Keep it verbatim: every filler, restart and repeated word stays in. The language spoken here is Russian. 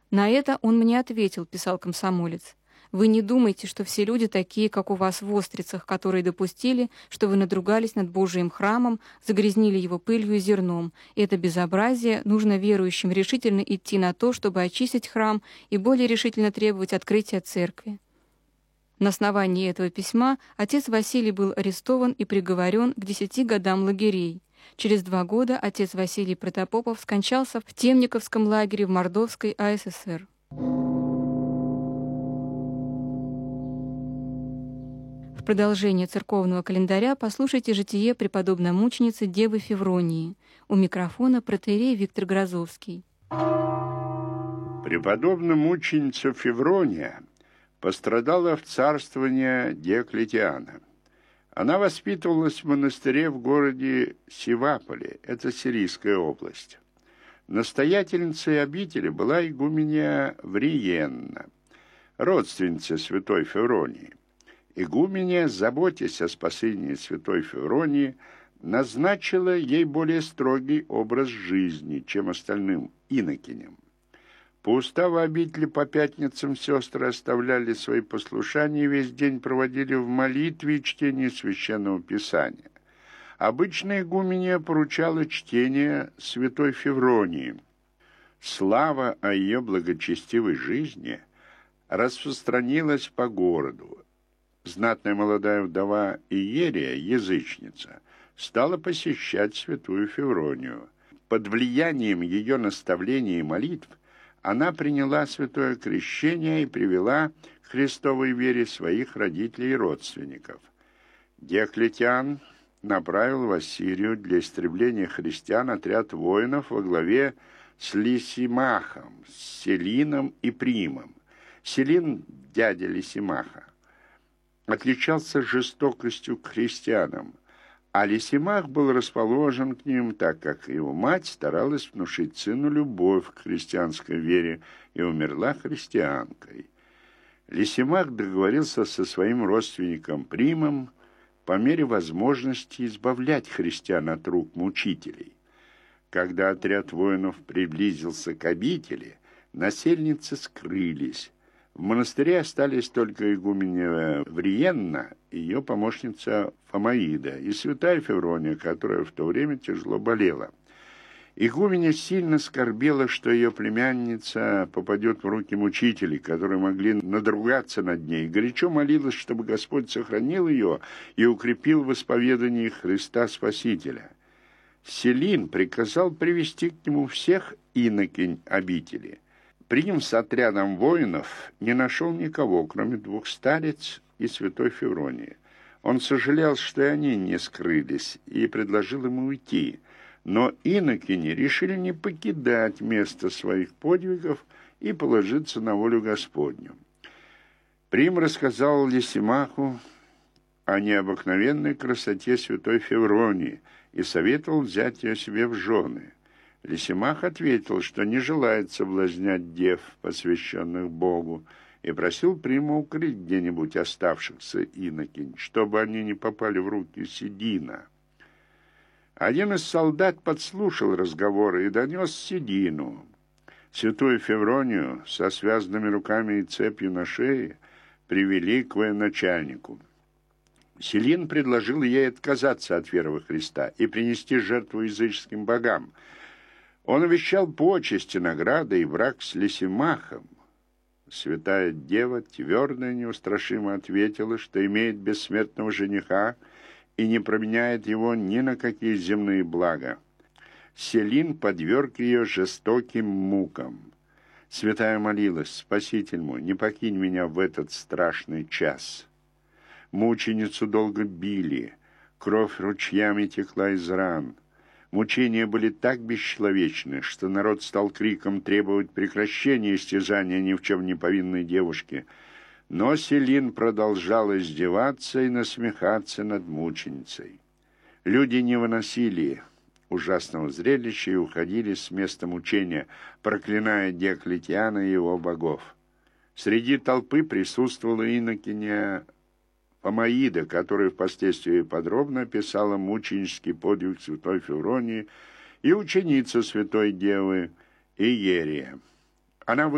«На это он мне ответил», — писал комсомолец: «Вы не думайте, что все люди такие, как у вас в Острицах, которые допустили, что вы надругались над Божиим храмом, загрязнили его пылью и зерном. И это безобразие, нужно верующим решительно идти на то, чтобы очистить храм и более решительно требовать открытия церкви». На основании этого письма отец Василий был арестован и приговорен к десяти годам лагерей. Через два года отец Василий Протопопов скончался в Темниковском лагере в Мордовской АССР. В продолжение церковного календаря послушайте житие преподобно-мученицы Девы Февронии. У микрофона протоиерей Виктор Грозовский. Преподобна-мученица Феврония пострадала в царствование Диоклетиана. Она воспитывалась в монастыре в городе Севаполе, это Сирийская область. Настоятельницей обители была игуменья Вриенна, родственница святой Февронии. Игуменья, заботясь о спасении святой Февронии, назначила ей более строгий образ жизни, чем остальным инокиням. По уставу обители по пятницам сестры оставляли свои послушания и весь день проводили в молитве и чтении Священного Писания. Обычно игуменья поручала чтение святой Февронии. Слава о ее благочестивой жизни распространилась по городу. Знатная молодая вдова Иерия, язычница, стала посещать святую Февронию. Под влиянием ее наставлений и молитв она приняла святое крещение и привела к Христовой вере своих родителей и родственников. Диоклетиан направил в Ассирию для истребления христиан отряд воинов во главе с Лисимахом, Селином и Примом. Селин, дядя Лисимаха, отличался жестокостью к христианам, а Лисимах был расположен к ним, так как его мать старалась внушить сыну любовь к христианской вере и умерла христианкой. Лисимах договорился со своим родственником Примом по мере возможности избавлять христиан от рук мучителей. Когда отряд воинов приблизился к обители, насельницы скрылись. В монастыре остались только игуменья Вриенна и ее помощница Фомаида и святая Феврония, которая в то время тяжело болела. Игуменья сильно скорбела, что ее племянница попадет в руки мучителей, которые могли надругаться над ней, и горячо молилась, чтобы Господь сохранил ее и укрепил в исповедании Христа Спасителя. Селин приказал привести к нему всех инокинь обители. Прим с отрядом воинов не нашел никого, кроме двух старец и святой Февронии. Он сожалел, что и они не скрылись, и предложил ему уйти. Но инокини решили не покидать место своих подвигов и положиться на волю Господню. Прим рассказал Лисимаху о необыкновенной красоте святой Февронии и советовал взять ее себе в жены. Лисимах ответил, что не желает соблазнять дев, посвященных Богу, и просил Прима укрыть где-нибудь оставшихся инокинь, чтобы они не попали в руки Седина. Один из солдат подслушал разговоры и донес Седину. Святую Февронию со связанными руками и цепью на шее привели к военачальнику. Селин предложил ей отказаться от веры во Христа и принести жертву языческим богам. Он обещал почести, награды и брак с Лисимахом. Святая Дева твердо и неустрашимо ответила, что имеет бессмертного жениха и не променяет его ни на какие земные блага. Селин подверг ее жестоким мукам. Святая молилась: «Спаситель мой, не покинь меня в этот страшный час». Мученицу долго били, кровь ручьями текла из ран. Мучения были так бесчеловечны, что народ стал криком требовать прекращения истязания ни в чем не повинной девушки. Но Селин продолжал издеваться и насмехаться над мученицей. Люди не выносили ужасного зрелища и уходили с места мучения, проклиная Диоклетиана и его богов. Среди толпы присутствовала инокиня Фомаида, которая впоследствии подробно описала мученический подвиг святой Февронии, и ученица святой Девы Иерия. Она